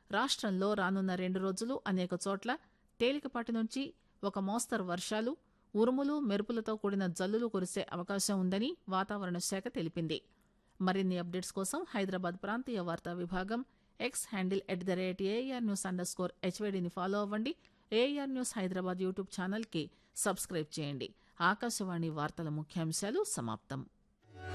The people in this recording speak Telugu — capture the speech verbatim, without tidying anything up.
రాష్టంలో రానున్న రెండు రోజులు అనేక చోట్ల తేలికపాటి నుంచి ఒక మోస్తరు వర్షాలు ఉరుములు మెరుపులతో కూడిన జల్లులు కురిసే అవకాశం ఉందని వాతావరణ శాఖ తెలిపింది. మరిన్ని అప్డేట్స్ కోసం హైదరాబాద్ ప్రాంతీయ వార్తా విభాగం X handle at the rate AR news under score హెచ్వైడీని follow అవ్వండి. ఏఆర్ న్యూస్ హైదరాబాద్ యూట్యూబ్ ఛానల్కి సబ్స్క్రైబ్ చేయండి. ఆకాశవాణి వార్తల ముఖ్యాంశాలు సమాప్తం.